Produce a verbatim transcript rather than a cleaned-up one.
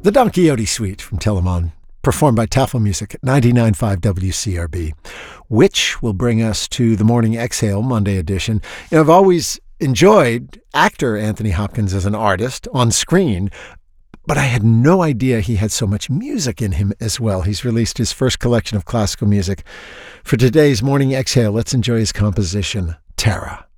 The Don Quixote Suite from Telemon, performed by Tafel Music at ninety-nine point five W C R B, which will bring us to the Morning Exhale Monday edition. You know, I've always enjoyed actor Anthony Hopkins as an artist on screen, but I had no idea he had so much music in him as well. He's released his first collection of classical music. For today's Morning Exhale, let's enjoy his composition, Terra.